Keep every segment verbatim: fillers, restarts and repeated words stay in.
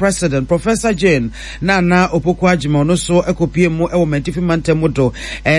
President Professor Jane Nana Opoku-Agyeman no so ekopie mu e wo Mentifi Mantemudo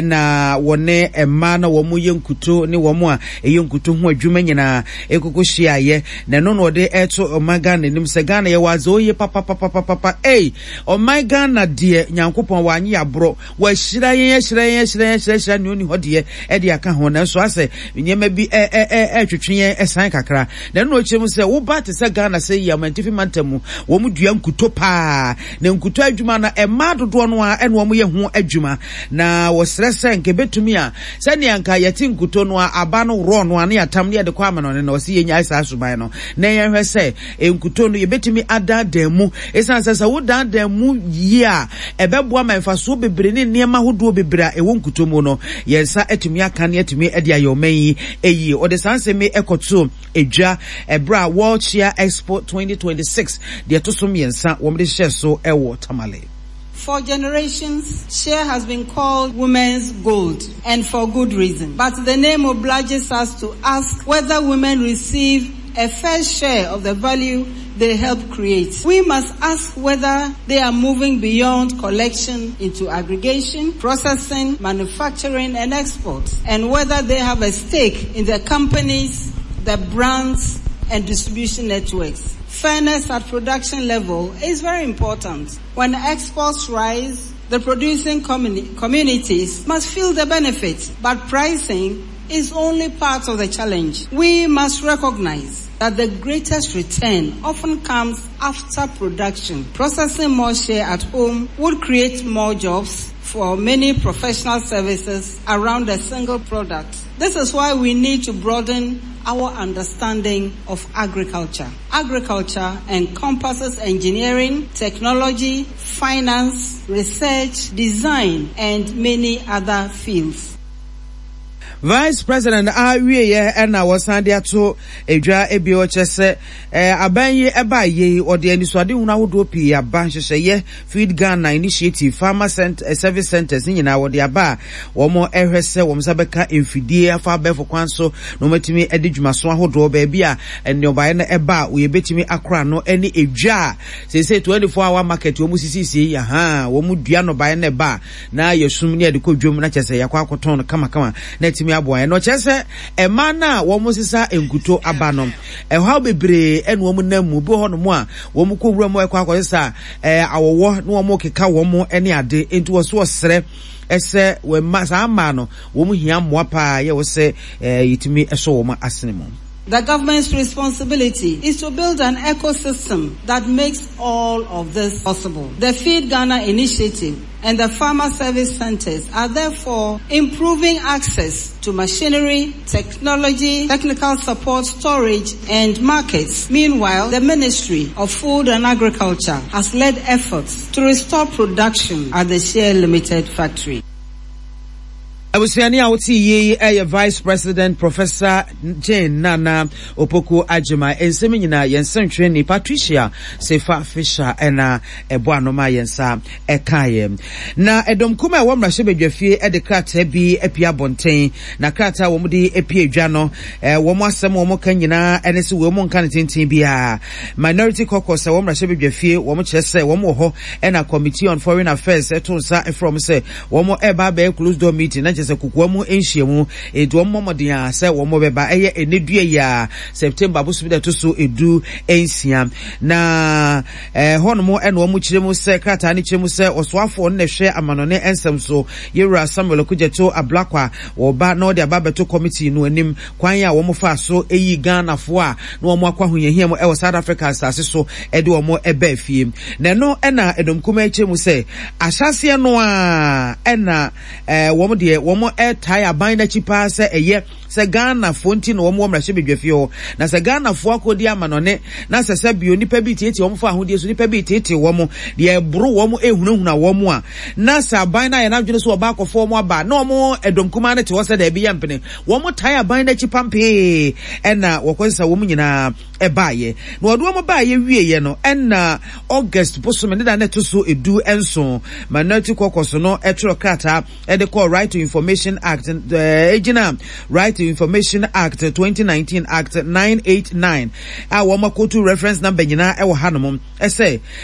na wone ema na wo mu yenkuto ne wo mu a eyenkuto ho adwuma nyina ekokohyiaye na no no de eto omaga nanim se Ghana ye wazo ye papa papa papa eh omaga na de Nyankopon wa anyi abro wa hyira yen hyira yen hyira yen hyira ne oni hode e de aka ho na so ase nyema bi e e e twetwe esan kakra na no chemu se wo ba te se Ghana se ya Mentifi Mantemu wo mu dua nkuto pa na nkuto adwuma na ema dodo no a ene wo mu ye ho adwuma na wo srese nke betumi a se ne anka yeti nkuto no a aba no ro no ane atam ne de kwa amano ne na wo se ye nya isa asuban no na ye hwe se nkuto no ye betumi ada damu esan se se wo dan damu yi a ebeboa manfaso bebre ne niema hodo bebre a ewo nkuto mu no yensa etumi aka ne etumi ede ayoman eyi o de sanse me ekoto edwa ebra World Share Expo twenty twenty-six de to so miensa wo de share so ewo Tamale. For generations, share has been called women's gold, and for good reason. But the name obliges us to ask whether women receive a fair share of the value they help create. We must ask whether they are moving beyond collection into aggregation, processing, manufacturing, and export, and whether they have a stake in the companies, the brands, and distribution networks. Fairness at production level is very important. When exports rise, the producing communi- communities must feel the benefit, but pricing is only part of the challenge. We must recognize that the greatest return often comes after production. Processing more share at home would create more jobs for many professional services around a single product. This is why we need to broaden our understanding of agriculture. Agriculture encompasses engineering, technology, finance, research, design, and many other fields. Vice President Awie ye na wasande ato edwa ebio chese eh abanyi eba ye ode aniswade huna hodo pi aba hyehyeye Feed Ghana Initiative Farmer Center Service Centers nyina wode aba wo mo ehwese wo msabeka emfidie afa befo kwanso no matimi ede dwumaso ahodo ba bia ene obaye na eba wo yebetimi akra no ene edwa se se twenty-four hour market wo musisisi ya ha wo mu dua no baye na eba na yesum ne ade ko dwom na chese yakwa akoton kama kama na timi aboa no chese e mana wo musisa enkuto abanom e haw bebre ene wo mu namu bo ho no mu a wo mu kowura mu ekwa akosa e awowo no wo mu keka wo mu ene ade enti wo so osre ese we masa amano wo mu hia moa pa ye wo se yitimi eso wo ma asenemo. The government's responsibility is to build an ecosystem that makes all of this possible. The Feed Ghana initiative and the Farmer Service Centers are therefore improving access to machinery, technology, technical support, storage, and markets. Meanwhile, the Ministry of Food and Agriculture has led efforts to restore production at the Share Limited factory. Abusiani awoti ye eh Vice President Professor Jane Nana Opoku-Agyeman ensemi nyina yensentwe ni Patricia Sefa Fisher ena ebo anoma yensa ekaye na edom kuma e womra hye bedwafie e de krata bi epia bonten na krata wo mudi epia edwa no eh wo mo asem wo mo kan nyina ene se wo mo nkan tintin bia Minority Caucus e womra hye bedwafie wo mo kyerese wo mo ho ena Committee on Foreign Affairs etonsa from say wo mo eba ba closed door meeting na se kukuamu enhyiamu edu ommomodin a se wo mo beba eye enedue ya September busu bi to so edu ensia na eh honomo ene wo mo kiremu se krata ne kiremu se osoafo ne hwe amanone ensem so Yewura Samuel Kujeto Ablakwa wo ba na ode ababeto committee no anim kwan ya wo mo fa so eyi Ghana fo a na wo mo akwa hoyehia mo e wo South Africa asase so ede wo mo eba afie na no ena edom kuma ekiremu se ahyase no a ena eh wo mo de wo mo airtime aban na chipa se eye se Ghana fonti no wo mo mrahye bedwafie na se Ghana fo akodi amanone na se se bio nipa bi tieti wo mo fa ahodie so nipa bi tieti wo mo de ebro wo mo ehunahuna wo mo a na se aban na ye na dwene so oba akofo mo aba na wo mo edomkuma na te wo se da bi yampene wo mo tai aban na chipa mpe ena wo konsa wo mo nyina ebaye na wo do mo baye wieye no ena August posome ne da na to so edu enso Minority Caucus no etro krata e de call Right to Information Act the ejina Right to Information Act twenty nineteen Act nine eighty-nine a wo makotu reference number nyina e wo hanom e say